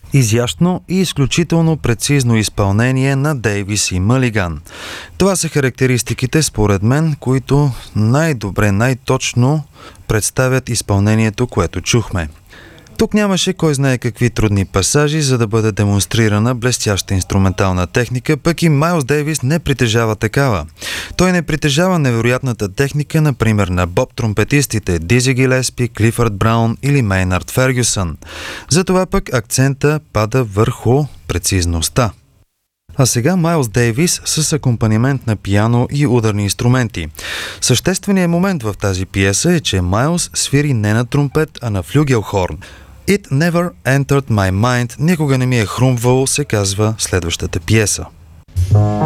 Изящно и изключително прецизно изпълнение на Дейвис и Мълиган. Това са характеристиките, според мен, които най-добре, най-точно представят изпълнението, което чухме. Тук нямаше кой знае какви трудни пасажи, за да бъде демонстрирана блестяща инструментална техника, пък и Майлс Дейвис не притежава такава. Той не притежава невероятната техника, например на боб-тромпетистите Дизи Гилеспи, Клифърд Браун или Мейнард Фергюсън. Затова пък акцента пада върху прецизността. А сега Майлс Дейвис с акомпанимент на пиано и ударни инструменти. Същественият момент в тази пиеса е, че Майлс свири не на тромпет, а на флюгелхорн. It never entered my mind, никога не ми е хрумвало, се казва следващата пиеса.